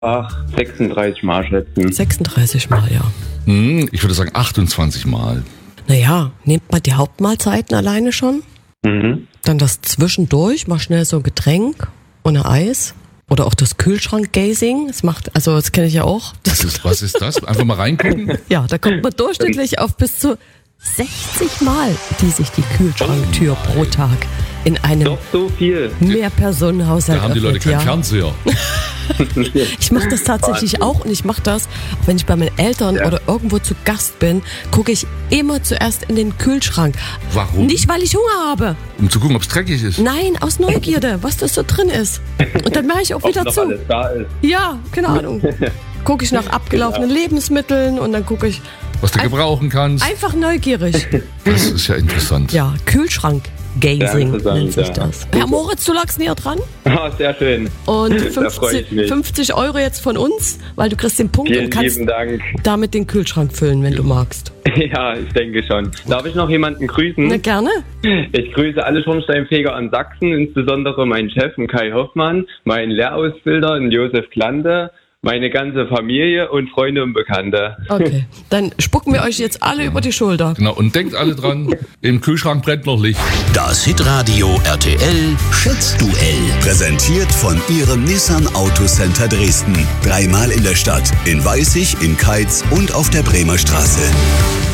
Ach, 36 Mal schätzen. 36 Mal, ja. Ich würde sagen 28 Mal. Naja, nehmt mal die Hauptmahlzeiten alleine schon. Dann das zwischendurch, mal schnell so ein Getränk und ein Eis. Oder auch das Kühlschrank-Gazing. Das kenne ich ja auch. Was ist das? Einfach mal reingucken? Ja, da kommt man durchschnittlich auf bis zu 60 Mal, die sich die Kühlschranktür pro Tag in einem Doch so viel. Mehrpersonenhaushalt Da haben die Leute öffnet, keinen Fernseher. Ich mache das tatsächlich auch und ich mache das, wenn ich bei meinen Eltern oder irgendwo zu Gast bin, gucke ich immer zuerst in den Kühlschrank. Warum? Nicht, weil ich Hunger habe. Um zu gucken, ob es dreckig ist. Nein, aus Neugierde, was das so drin ist. Und dann mache ich auch wieder Ob noch zu. alles da ist. Ja, keine Ahnung. Gucke ich nach abgelaufenen Lebensmitteln und dann gucke ich Was du gebrauchen kannst. einfach neugierig. Das ist ja interessant. Ja, Kühlschrank. Gazing interessant, nennt sich ja. das. Herr Moritz, du lagst näher dran. Sehr schön. Und Da freu ich mich. 50 Euro jetzt von uns, weil du kriegst den Punkt Vielen und kannst lieben Dank. damit den Kühlschrank füllen, wenn du magst. Ja, ich denke schon. Darf ich noch jemanden grüßen? Na, gerne. Ich grüße alle Schornsteinfeger in Sachsen, insbesondere meinen Chef, den Kai Hoffmann, meinen Lehrausbilder, den Josef Klande, meine ganze Familie und Freunde und Bekannte. Okay, dann spucken wir euch jetzt alle über die Schulter. Genau, und denkt alle dran, im Kühlschrank brennt noch Licht. Das Hitradio RTL Schätzduell. Präsentiert von Ihrem Nissan Autocenter Dresden. 3-mal in der Stadt, in Weißig, in Keitz und auf der Bremer Straße.